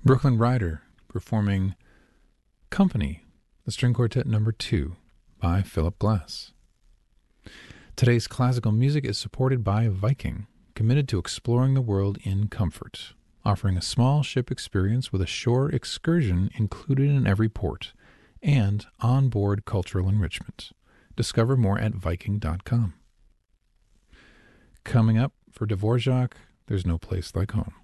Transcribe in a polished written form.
Brooklyn Rider performing Company, the String Quartet No. 2 by Philip Glass. Today's classical music is supported by Viking, committed to exploring the world in comfort, offering a small ship experience with a shore excursion included in every port, and onboard cultural enrichment. Discover more at Viking.com. Coming up for Dvorak, There's No Place Like Home.